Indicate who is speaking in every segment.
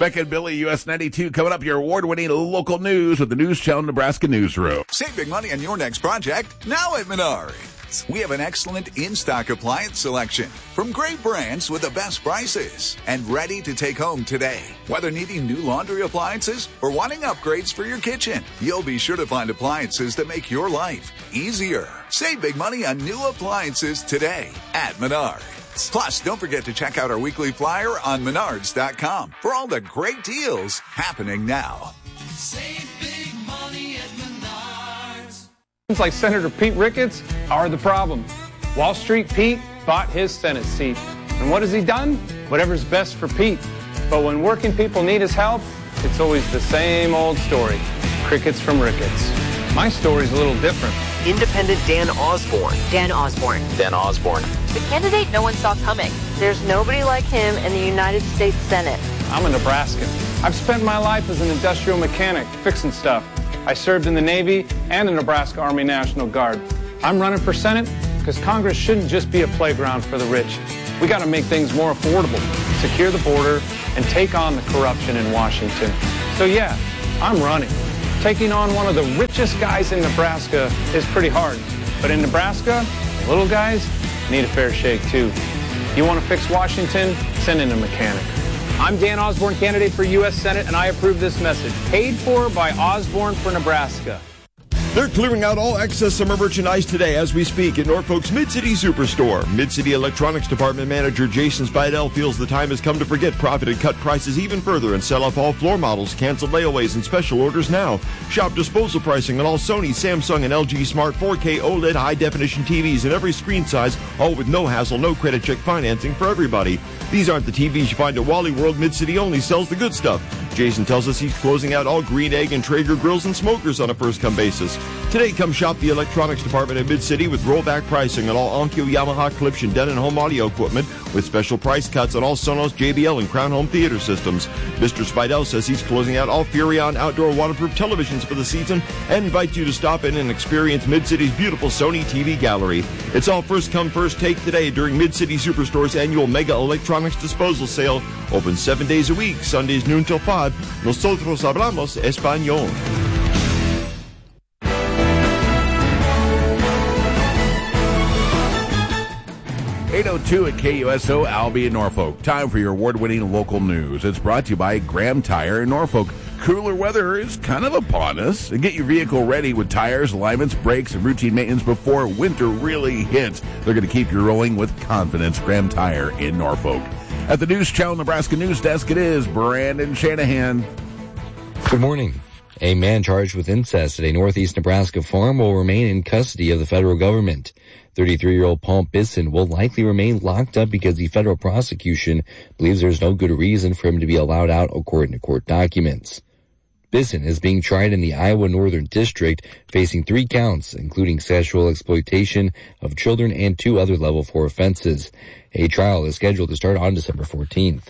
Speaker 1: Beck and Billy, US 92, coming up, your award-winning local news with the News Channel Nebraska Newsroom.
Speaker 2: Save big money on your next project now at Menards. We have an excellent in-stock appliance selection from great brands with the best prices and ready to take home today. Whether needing new laundry appliances or wanting upgrades for your kitchen, you'll be sure to find appliances that make your life easier. Save big money on new appliances today at Menards. Plus, don't forget to check out our weekly flyer on Menards.com for all the great deals happening now.
Speaker 3: Save big money at Menards.
Speaker 4: Like Senator Pete Ricketts are the problem. Wall Street Pete bought his Senate seat. And what has he done? Whatever's best for Pete. But when working people need his help, it's always the same old story. Crickets from Ricketts. My story's a little different.
Speaker 5: Independent Dan Osborne.
Speaker 6: Dan Osborne.
Speaker 5: Dan Osborne.
Speaker 6: The candidate no one saw coming. There's nobody like him in the United States Senate.
Speaker 4: I'm a Nebraskan. I've spent my life as an industrial mechanic, fixing stuff. I served in the Navy and the Nebraska Army National Guard. I'm running for Senate because Congress shouldn't just be a playground for the rich. We got to make things more affordable, secure the border, and take on the corruption in Washington. So yeah, I'm running. Taking on one of the richest guys in Nebraska is pretty hard. But in Nebraska, the little guys need a fair shake too. You want to fix Washington? Send in a mechanic. I'm Dan Osborne, candidate for U.S. Senate, and I approve this message. Paid for by Osborne for Nebraska.
Speaker 7: They're clearing out all excess summer merchandise today as we speak at Norfolk's Mid-City Superstore. Mid-City Electronics Department Manager Jason Spidell feels the time has come to forget profit and cut prices even further and sell off all floor models, cancel layaways, and special orders now. Shop disposal pricing on all Sony, Samsung, and LG Smart 4K OLED high-definition TVs in every screen size, all with no hassle, no credit check financing for everybody. These aren't the TVs you find at Wally World. Mid-City only sells the good stuff. Jason tells us he's closing out all Green Egg and Traeger grills and smokers on a first-come basis. Today, come shop the electronics department at Mid-City with rollback pricing on all Onkyo, Yamaha, Klipsch, Denon home audio equipment with special price cuts on all Sonos, JBL, and Crown Home theater systems. Mr. Spidell says he's closing out all Furrion outdoor waterproof televisions for the season and invites you to stop in and experience Mid-City's beautiful Sony TV gallery. It's all first-come, first-take today during Mid-City Superstore's annual Mega Electronics Disposal Sale. Open 7 days a week, Sundays noon till 5. Nosotros hablamos español.
Speaker 1: 8:02 at KUSO, Albion, Norfolk. Time for your award-winning local news. It's brought to you by Graham Tire in Norfolk. Cooler weather is kind of upon us. And get your vehicle ready with tires, alignments, brakes, and routine maintenance before winter really hits. They're going to keep you rolling with confidence. Graham Tire in Norfolk. At the News Channel Nebraska News Desk, it is Brandon Shanahan.
Speaker 8: Good morning. A man charged with incest at a northeast Nebraska farm will remain in custody of the federal government. 33-year-old Paul Bisson will likely remain locked up because the federal prosecution believes there's no good reason for him to be allowed out according to court documents. Bisson is being tried in the Iowa Northern District, facing 3 counts, including sexual exploitation of children and 2 other level 4 offenses. A trial is scheduled to start on December 14th.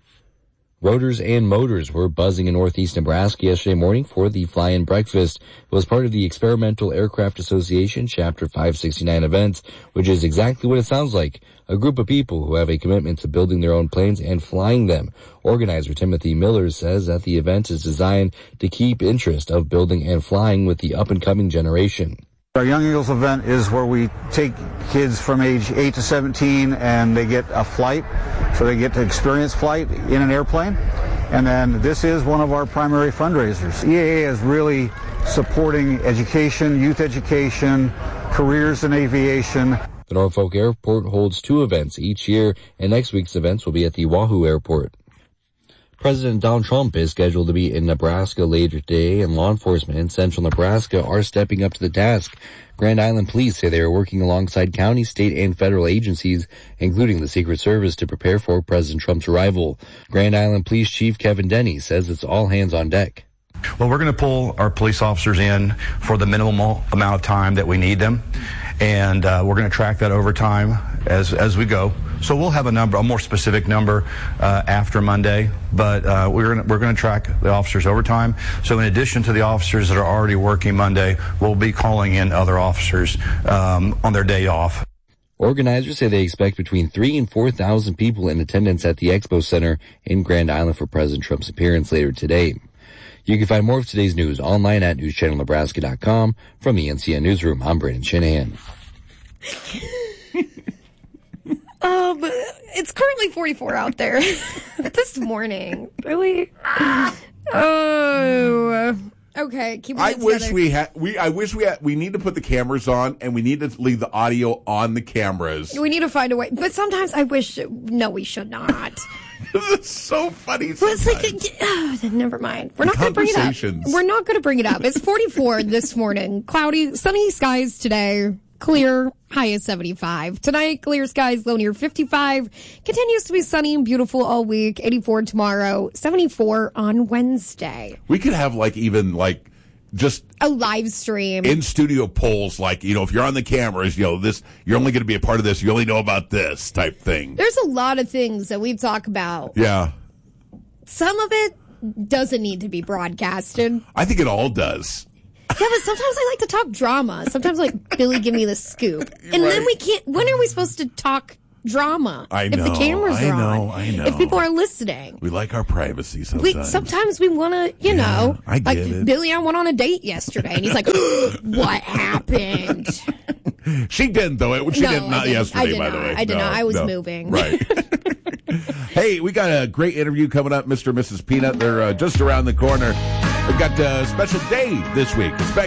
Speaker 8: Rotors and motors were buzzing in northeast Nebraska yesterday morning for the fly-in breakfast. It was part of the Experimental Aircraft Association Chapter 569 event, which is exactly what it sounds like. A group of people who have a commitment to building their own planes and flying them. Organizer Timothy Miller says that the event is designed to keep interest of building and flying with the up-and-coming generation.
Speaker 9: Our Young Eagles event is where we take kids from age 8 to 17 and they get a flight, so they get to experience flight in an airplane. And then this is one of our primary fundraisers. EAA is really supporting education, youth education, careers in aviation.
Speaker 8: The Norfolk Airport holds 2 events each year, and next week's events will be at the Wahoo Airport. President Donald Trump is scheduled to be in Nebraska later today, and law enforcement in central Nebraska are stepping up to the task. Grand Island police say they are working alongside county, state, and federal agencies, including the Secret Service, to prepare for President Trump's arrival. Grand Island Police Chief Kevin Denny says it's all hands on deck.
Speaker 10: Well, we're going to pull our police officers in for the minimal amount of time that we need them, and we're going to track that over time as we go. So we'll have a more specific number after Monday, but we're going to track the officers over time. So in addition to the officers that are already working Monday, we'll be calling in other officers on their day off.
Speaker 8: Organizers say they expect between 3,000 and 4,000 people in attendance at the Expo Center in Grand Island for President Trump's appearance later today. You can find more of today's news online at newschannelnebraska.com. From the NCN Newsroom, I'm Brandon Shanahan.
Speaker 11: It's currently 44 out there this morning. Really? Oh. Okay, keep it
Speaker 1: I wish
Speaker 11: together.
Speaker 1: we need to put the cameras on, and we need to leave the audio on the cameras.
Speaker 11: We need to find a way. But sometimes I wish, no, we should not.
Speaker 1: This is so funny.
Speaker 11: But it's like, never mind. We're not going to bring it up. We're not going to bring it up. It's 44 this morning. Cloudy, sunny skies today. Clear, high is 75. Tonight, clear skies, low near 55. Continues to be sunny and beautiful all week. 84 tomorrow, 74 on Wednesday.
Speaker 1: We could have just
Speaker 11: a live stream.
Speaker 1: In studio polls, if you're on the cameras, you're only going to be a part of this. You only know about this type thing.
Speaker 11: There's a lot of things that we talk about.
Speaker 1: Yeah.
Speaker 11: Some of it doesn't need to be broadcasted.
Speaker 1: I think it all does.
Speaker 11: Yeah, but sometimes I like to talk drama. Sometimes Billy, give me the scoop. And then we can't, when are we supposed to talk drama?
Speaker 1: I know.
Speaker 11: If the cameras are on.
Speaker 1: I know.
Speaker 11: If people are listening.
Speaker 1: We like our privacy sometimes.
Speaker 11: Sometimes we want to,
Speaker 1: I get it.
Speaker 11: Billy, I went on a date yesterday, and he's like, what happened?
Speaker 1: She didn't, though. She did not yesterday, by the way.
Speaker 11: I did not. I was moving.
Speaker 1: Right. Hey, we got a great interview coming up, Mr. and Mrs. Peanut. They're just around the corner. We've got a special day this week. Expect